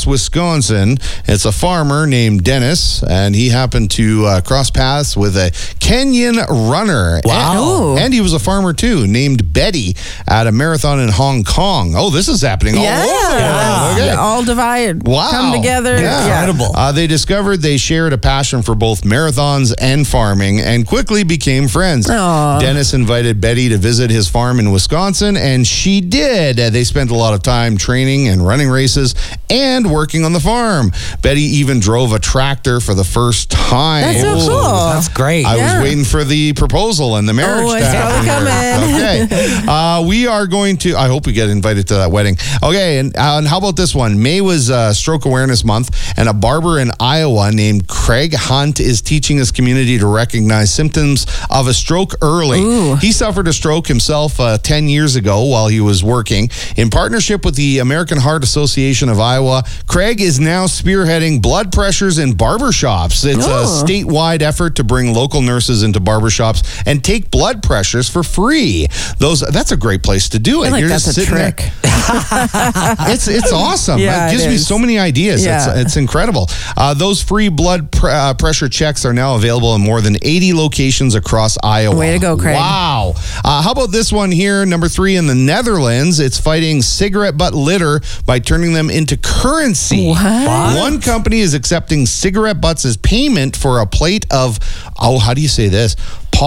Millis, Wisconsin. It's a farmer named Dennis, and he happened to cross paths with a Kenyan runner. Wow. And he was a farmer, too, named Betty at a marathon in Hong Kong. Oh, this is happening all over. Okay. All divide. Wow. Come together. Incredible. They discovered they shared a passion for both marathons and farming and quickly became friends. Aw. Dennis invited Betty to visit his farm in Wisconsin, and she did. They spent a lot of time training and running races and working on the farm. Betty even drove a tractor for the first time. That's so cool. That's great. I was waiting for the proposal and the marriage Oh, to it's happen probably here. coming. Okay. We are going to, I hope we get invited to that wedding. Okay, and how about this one? May was Stroke Awareness Month, and a barber in Iowa named Craig Hunt is teaching his community to recognize symptoms of a stroke early. Ooh. He suffered a stroke himself 10 years ago while he was working. In partnership with the American Heart Association of Iowa, Craig is now spearheading blood pressures in barbershops. It's a statewide effort to bring local nurses into barbershops and take blood pressers for free. That's a great place to do it. I feel like You're that's just a sitting there. trick. It's awesome. Yeah, it gives it me is. so many ideas. Yeah. It's incredible. Those free blood pressure checks are now available in more than 80 locations across Iowa. Way to go, Craig. Wow. How about this one here? Number 3 in the Netherlands. It's fighting cigarette butt litter by turning them into currency. What? One company is accepting cigarette butts as payment for a plate of, how do you say this?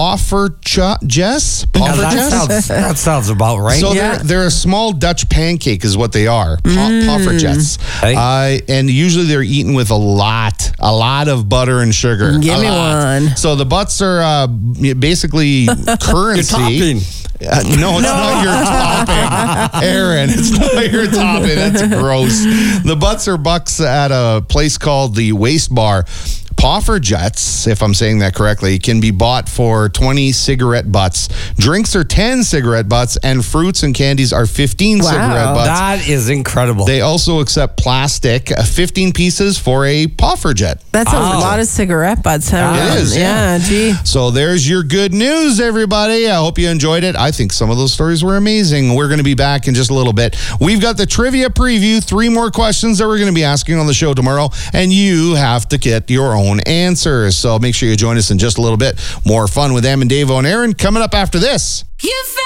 Poffertjes? That sounds about right. So they're a small Dutch pancake is what they are. Poffertjes. Hey. And usually they're eaten with a lot of butter and sugar. Give me one. So the butts are basically currency. Your topping. No, it's not your topping, Aaron. It's not your topping. That's gross. The butts are bucks at a place called the Waste Bar. Poffertjes, if I'm saying that correctly, can be bought for 20 cigarette butts. Drinks are 10 cigarette butts, and fruits and candies are 15 cigarette butts. That is incredible. They also accept plastic, 15 pieces for a Poffertjes. That's a lot of cigarette butts. Huh? It is, Yeah, gee. So there's your good news, everybody. I hope you enjoyed it. I think some of those stories were amazing. We're going to be back in just a little bit. We've got the trivia preview, 3 more questions that we're going to be asking on the show tomorrow, and you have to get your own answers. So make sure you join us in just a little bit. More fun with Em and Davo and Aaron coming up after this.